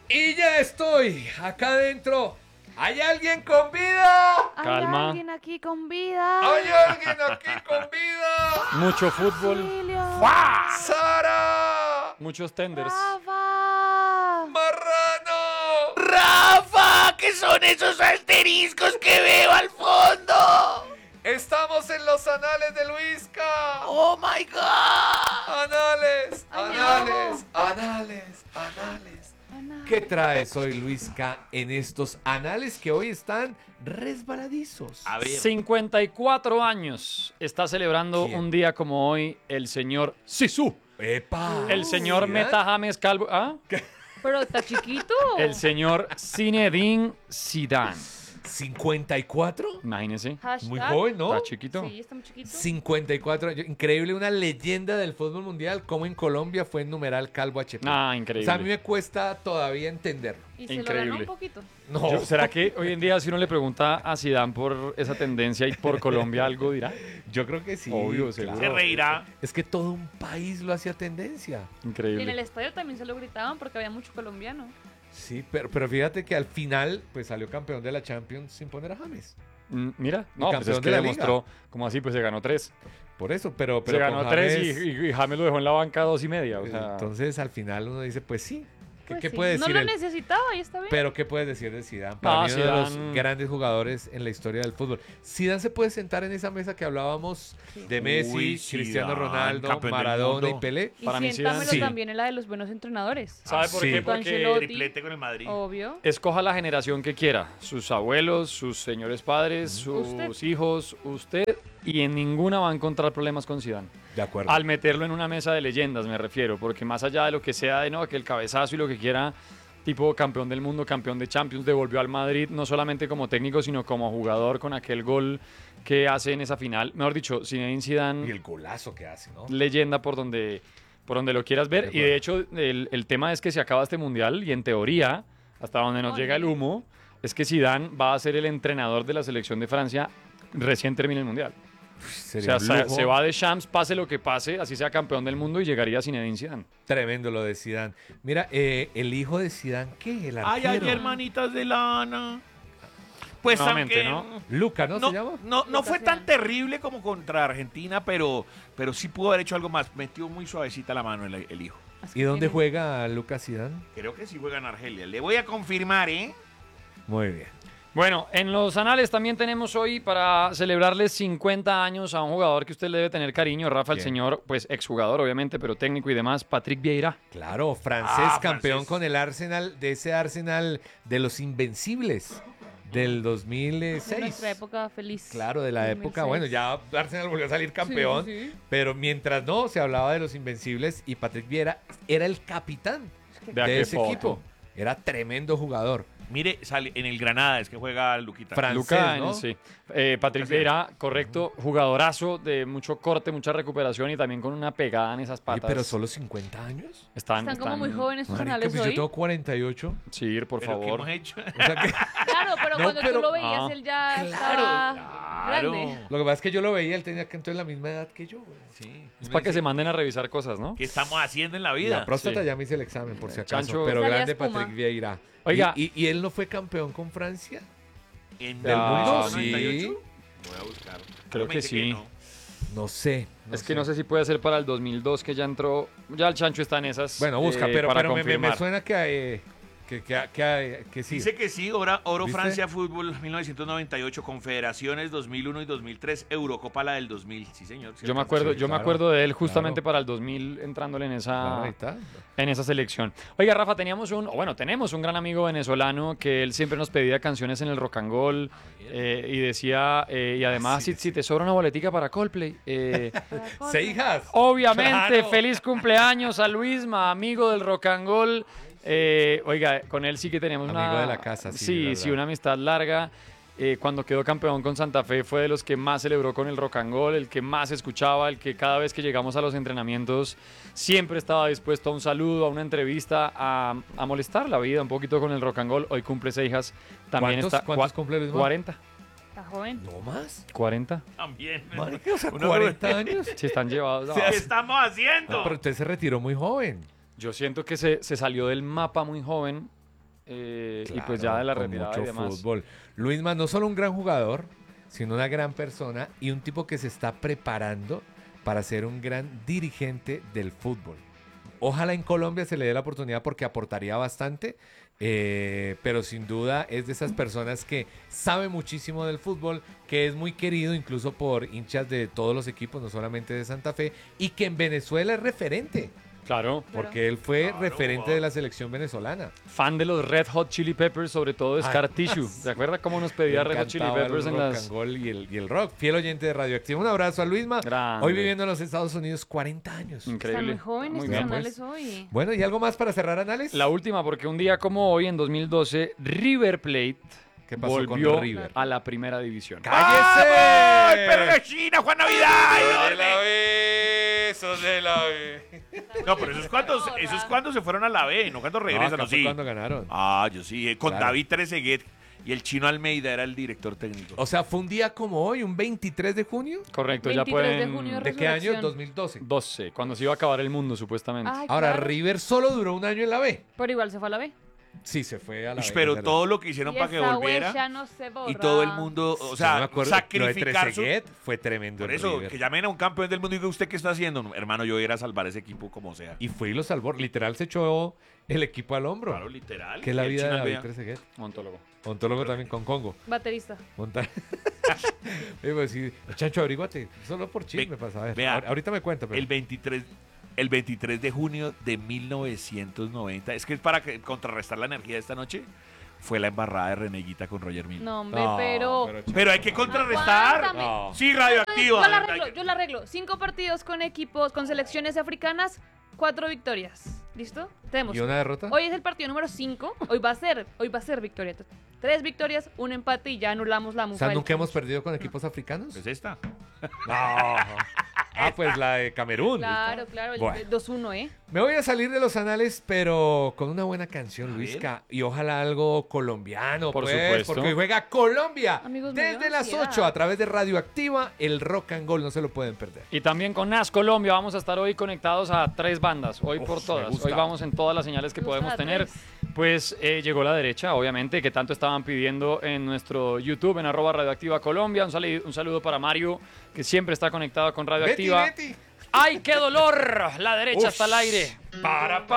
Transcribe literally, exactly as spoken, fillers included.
Y ya estoy acá adentro. ¿Hay alguien con vida? ¿Hay Calma. alguien aquí con vida? ¿Hay alguien aquí con vida? Mucho fútbol, Auxilio. ¡Sara! muchos tenders. ¡Rafa! ¡Marrano! ¡Rafa! ¿Qué son esos asteriscos que veo al fondo? Estamos en los anales de Luisca. ¡Oh, my God! Anales, Ay, anales, anales, anales. Ana. ¿Qué traes hoy, Luisca, en estos anales que hoy están resbaladizos? A ver. cincuenta y cuatro años está celebrando ¿Quién? un día como hoy el señor Sisu. ¡Epa! El señor ¿Zidane? Meta James Calvo. ¿Ah? Pero está chiquito. El señor Zinedine Zidane. ¿cincuenta y cuatro? Imagínese. Hashtag. Muy joven, ¿no? Está chiquito. Sí, está muy chiquito. cincuenta y cuatro años. Increíble, una leyenda del fútbol mundial, como en Colombia fue en numeral Calvo H P. Ah, O increíble. sea, a mí me cuesta todavía entenderlo. Y se lo Increíble. ganó un poquito. No, Yo- ¿Será que hoy en día si uno le pregunta a Zidane por esa tendencia y por Colombia algo dirá? yo creo que sí. Obvio, seguro. Se reirá. Es que todo un país lo hacía tendencia. Y en el Increíble. estadio también se lo gritaban porque había mucho colombiano. Sí, pero, pero fíjate que al final pues salió campeón de la Champions sin poner a James. Mm, Mira, no, pues campeón es que de la demostró, como así, pues se ganó tres. Por eso, pero, pero se con ganó tres y, James, y- y James lo dejó en la banca dos y media. O sea, entonces al final uno dice, pues sí. ¿Qué, Pues qué sí. puede decir No lo él? necesitaba y está bien. Pero ¿qué puedes decir de Zidane? Para No, mí uno de los Zidane- grandes jugadores en la historia del fútbol. Zidane se puede sentar en esa mesa que hablábamos de Messi, Uy, Cristiano Zidane, Ronaldo, campeón del Maradona y mundo. Pelé. y para mí siéntamelo Zidane- también en la de los buenos entrenadores. ¿sabe por sí. qué? Con Porque Ancelotti. Triplete con el Madrid. Obvio. escoja la generación que quiera. Sus abuelos, sus señores padres, sus Usted. hijos, usted. Y en ninguna va a encontrar problemas con Zidane. De acuerdo. Al meterlo en una mesa de leyendas, me refiero. Porque más allá de lo que sea de no, que el cabezazo y lo que quiera, tipo campeón del mundo, campeón de Champions, devolvió al Madrid no solamente como técnico, sino como jugador con aquel gol que hace en esa final. Mejor dicho, Zinedine Y Zidane, el golazo que hace, ¿no? leyenda por donde, por donde lo quieras ver. De Y de hecho, el, el tema es que se acaba este mundial y en teoría, hasta donde nos Oye. llega el humo, es que Zidane va a ser el entrenador de la selección de Francia recién termine el mundial. Sería O sea, un se, lujo. se va de Champs, pase lo que pase, así sea campeón del mundo y llegaría Zinedine Zidane. Tremendo lo de Zidane. Mira, eh, el hijo de Zidane, ¿qué? El Ay, arquero. ay, hermanitas de lana. Pues Nuevamente, aunque ¿no? Luca, ¿no, no, se llama? no, no fue Lucas tan Zidane. terrible como contra Argentina, pero, pero sí pudo haber hecho algo más. Metió muy suavecita la mano el, el hijo. Así ¿Y dónde tiene. juega Lucas Zidane? Creo que sí juega en Argelia. Le voy a confirmar, ¿eh? Muy bien. Bueno, en los anales también tenemos hoy para celebrarles cincuenta años a un jugador que usted le debe tener cariño, Rafa, el ¿Quién? señor, pues exjugador obviamente, pero técnico y demás, Patrick Vieira. Claro, francés, Ah, campeón francés. con el Arsenal, de ese Arsenal de los Invencibles del dos mil De seis. nuestra época feliz. Claro, de la dos mil época, seis. bueno, ya Arsenal volvió a salir campeón, Sí, sí. pero mientras no, se hablaba de los Invencibles y Patrick Vieira era el capitán Vea de qué ese foto. equipo. Era tremendo jugador. Mire, sale en el Granada, es que juega Luquita. Fran- Luca, Francés, ¿no? sí. Eh, Patrick Francés. Vieira, correcto, jugadorazo de mucho corte, mucha recuperación y también con una pegada en esas Oye, patas. pero solo cincuenta años. están, Están como muy jóvenes sus Marica, anales pues yo hoy. tengo cuarenta y ocho. Sí, por Pero ¿qué hemos favor. hecho? O sea que, Claro, pero No, cuando pero- tú lo veías, Ah. él ya Claro, estaba claro. grande. lo que pasa es que yo lo veía, él tenía que entonces la misma edad que yo. güey. Sí. Es para que se manden a revisar cosas, ¿no? ¿Qué estamos haciendo en la La vida? próstata Sí. ya me hice el examen, por si acaso. Chancho- pero Salía grande espuma. Patrick Vieira. Oiga. ¿Y, y, y él no fue campeón con Francia? ¿En ¿Del Ah, mundo? sí. noventa y ocho? Voy a buscar. Creo Pero me que dice sí. no. No sé. Es que no sé si puede ser para el dos mil dos que ya entró. Ya el chancho está en esas. Bueno, busca, eh, pero, para pero me, me- me confirmar. suena que, eh, que, que, que, que sí. Dice que sí, Oro, Oro ¿Viste? Francia Fútbol mil novecientos noventa y ocho, Confederaciones dos mil uno y dos mil tres, Eurocopa la del dos mil. Sí, señor. Yo me acuerdo, Sí, yo me claro, acuerdo de él justamente claro. para el dos mil entrándole en esa, Claro, ahí está. en esa selección. Oiga, Rafa, teníamos un, o bueno, tenemos un gran amigo venezolano que él siempre nos pedía canciones en el rock and roll eh, y decía, eh, y además, Así si, si te sobra una boletica para Coldplay, eh, Seijas. obviamente, Claro. feliz cumpleaños a Luisma, amigo del rock and roll. Eh, oiga, con él sí que teníamos una... Amigo de la casa, sí, Sí, verdad. sí, una amistad larga. Eh, cuando quedó campeón con Santa Fe fue de los que más celebró con el rock and roll, el que más escuchaba, el que cada vez que llegamos a los entrenamientos siempre estaba dispuesto a un saludo, a una entrevista, a, a molestar la vida un poquito con el rock and roll. Hoy cumple seis, también ¿Cuántos- está... cuántos cua- cumple Luisma? cuarenta. Está joven. ¿No más? cuarenta. También. Marica, o sea, Uno- cuarenta años. Sí, están llevados. a- ¿Qué estamos haciendo? No, pero usted se retiró muy joven. Yo siento que se, se salió del mapa muy joven eh, y Claro, pues ya de la con retirada mucho y demás. fútbol. Luisma, no solo un gran jugador, sino una gran persona y un tipo que se está preparando para ser un gran dirigente del fútbol. Ojalá en Colombia se le dé la oportunidad porque aportaría bastante, eh, pero sin duda es de esas personas que sabe muchísimo del fútbol, que es muy querido incluso por hinchas de todos los equipos, no solamente de Santa Fe, y que en Venezuela es referente, Claro, porque él fue Claro, referente wow. de la selección venezolana. fan de los Red Hot Chili Peppers, sobre todo de Ah. Scar Tissue. ¿Se acuerda cómo nos pedía Le Red Hot Chili encantaba el Peppers en rock las... and roll y el, y el rock. Fiel oyente de Radioactivo. Un abrazo a Luisma. Grande. Hoy viviendo en los Estados Unidos, cuarenta años. Increíble. Están muy jóvenes Muy estos bien. pues. anales hoy. Bueno, ¿y algo más para cerrar, Anales? La última, porque un día como hoy, en dos mil doce, River Plate ¿Qué pasó con volvió River? a la primera división. ¡Cállese! ¡Vamos! ¡Perro de China, Juan Navidad! ¡Sos de la B! ¡Sos de la B! No, pero eso es cuando, eso es cuando se fueron a la B, no cuando regresan, acá ¿no? fue Sí. cuando ganaron. Ah, yo sí, eh, con Claro. David Trezeguet y el Chino Almeida era el director técnico. O sea, fue un día como hoy, un veintitrés de junio. Correcto, ya veintitrés de pueden... junio, ¿De qué año? Resurrección. dos mil doce. doce, cuando se iba a acabar el mundo, supuestamente. Ay, Ahora, claro. River solo duró un año en la B. Pero igual se fue a la B. Sí, se fue a la Ush, B. pero es verdad. todo lo que hicieron Y para que esa volviera huella no se borra. y todo el mundo, o Yo sea, no me acuerdo, lo de sacrificar su... Trezeguet fue tremendo. Por en eso, River. que llamen a un campeón del mundo y diga, ¿usted qué está haciendo? Hermano, yo voy a ir a salvar ese equipo como sea. Y fue y lo salvó. Literal se echó el equipo al hombro. Claro, literal. Que es la Y el vida de Chino David Almeida. Trezeguet. Ontólogo. Ontólogo también con Congo. Baterista. Montar. Oye, pues sí, Chancho, averíguate. Solo por chisme Ve- pasa. A ver, vea, ahor- ahorita me cuenta. Pero... El veintitrés, el veintitrés de junio de mil novecientos noventa, es que es para que, contrarrestar la energía de esta noche, fue la embarrada de Reneguita con Roger Miller. No, hombre, No, pero... Chancho, Pero hay que no. contrarrestar. Aguántame. No. Sí, radioactivo. Yo la hay arreglo, que- yo la arreglo. Cinco partidos con equipos, con selecciones africanas, cuatro victorias. ¿Listo? Tenemos. ¿Y una derrota? Hoy es el partido número cinco. Hoy va a ser, hoy va a ser victoria. Tres victorias, un empate y ya anulamos la O mufa. sea, del ¿nunca hemos Chancho. perdido con equipos africanos? Es esta. No. Ah, pues la de Camerún. Claro, claro, el Bueno. dos uno, ¿eh? Me voy a salir de los anales, pero con una buena canción, A Luisca. Y ojalá algo colombiano, Por pues. supuesto. Porque hoy juega Colombia. Amigos, me desde dio las ansiedad. ocho a través de Radioactiva. El rock and roll no se lo pueden perder. Y también con Nas Colombia vamos a estar hoy conectados a tres bandas, hoy Uf, por me todas. gusta. Hoy vamos en todas las señales que Me gusta podemos la tener. tres. Pues eh, llegó la derecha, obviamente, que tanto estaban pidiendo en nuestro YouTube, en arroba Radioactiva Colombia. Un, sali- un saludo para Mario, que siempre está conectado con Radioactiva. Betty, Betty. ¡Ay, qué dolor! La derecha Uf. está al aire. Para,